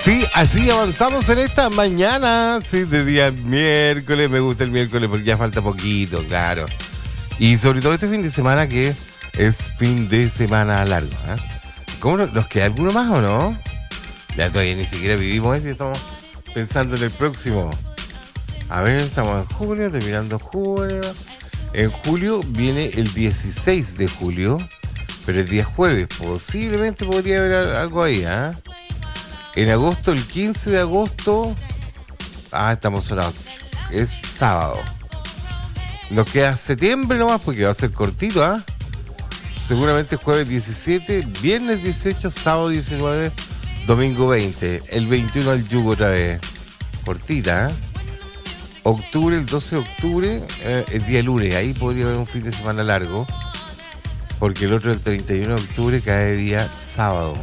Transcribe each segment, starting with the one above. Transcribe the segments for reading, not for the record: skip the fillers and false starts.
Sí, así avanzamos en esta mañana, sí, de día miércoles. Me gusta el miércoles porque ya falta poquito, claro. Y sobre todo este fin de semana que es fin de semana largo, ¿eh? ¿Cómo nos queda alguno más o no? Ya todavía ni siquiera vivimos eso y estamos pensando en el próximo. A ver, estamos en julio, terminando julio. En julio viene el 16 de julio, pero el día jueves. Posiblemente podría haber algo ahí, ¿eh? En agosto, el 15 de agosto. Estamos sonados. Es sábado. Nos queda septiembre nomás porque va a ser cortito, ¿ah? Seguramente jueves 17, viernes 18, sábado 19, domingo 20. El 21 al yugo otra vez. Cortita, ¿eh? Octubre, el 12 de octubre, el día lunes. Ahí podría haber un fin de semana largo. Porque el otro, el 31 de octubre, cae día sábado.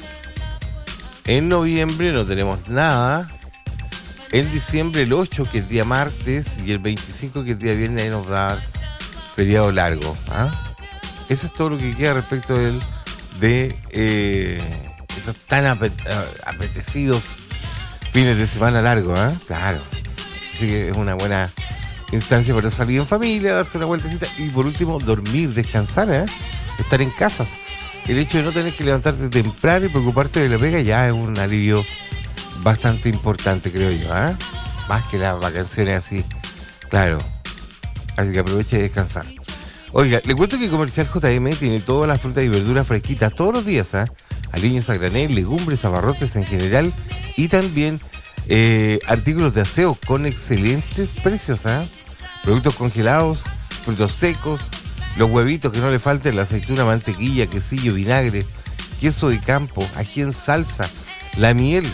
En noviembre no tenemos nada. En diciembre el 8, que es día martes, y el 25, que es día viernes, ahí nos da feriado largo. Eso es todo lo que queda respecto de estos tan apetecidos fines de semana largos. Claro. Así que es una buena instancia para salir en familia, darse una vueltecita y por último dormir, descansar, estar en casa. El hecho de no tener que levantarte temprano y preocuparte de la pega ya es un alivio bastante importante, creo yo, más que las vacaciones así, claro. Así que aproveche de descansar. Oiga, le cuento que Comercial JM tiene todas las frutas y verduras fresquitas todos los días, aliños a granel, legumbres, abarrotes en general y también artículos de aseo con excelentes precios, productos congelados, frutos secos, los huevitos que no le falten, la aceituna, mantequilla, quesillo, vinagre, queso de campo, ají en salsa, la miel,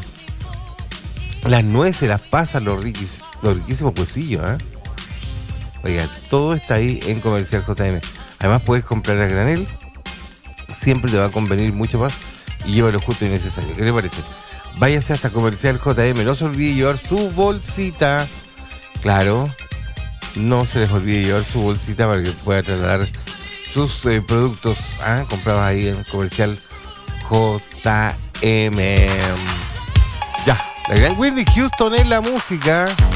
las nueces, las pasas, los riquísimos huesillos, Oiga, todo está ahí en Comercial JM. Además puedes comprar a granel, siempre te va a convenir mucho más y llévalo justo y necesario. ¿Qué le parece? Váyase hasta Comercial JM, no se olvide llevar su bolsita. Claro, no se les olvide llevar su bolsita para que pueda trasladar sus productos comprados ahí en Comercial JM. Ya, la gran Whitney Houston en la música.